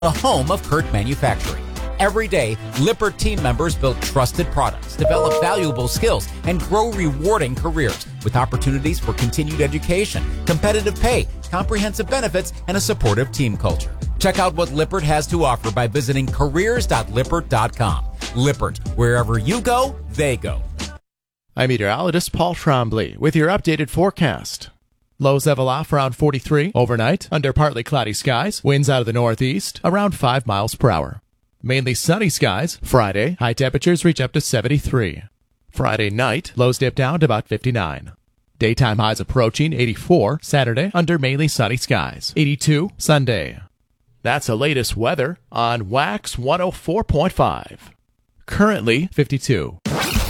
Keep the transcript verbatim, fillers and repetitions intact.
the home of Kurt Manufacturing. Every day, Lippert team members build trusted products, develop valuable skills, and grow rewarding careers with opportunities for continued education, competitive pay, comprehensive benefits, and a supportive team culture. Check out what Lippert has to offer by visiting careers dot lippert dot com. Lippert, wherever you go, they go. I'm meteorologist Paul Trombley with your updated forecast. Lows level off around forty-three overnight, under partly cloudy skies, winds out of the northeast, around five miles per hour. Mainly sunny skies. Friday, high temperatures reach up to seventy-three. Friday night, lows dip down to about fifty-nine. Daytime highs approaching eighty-four. Saturday, under mainly sunny skies. eighty-two Sunday. That's the latest weather on Wax one oh four point five. Currently fifty-two.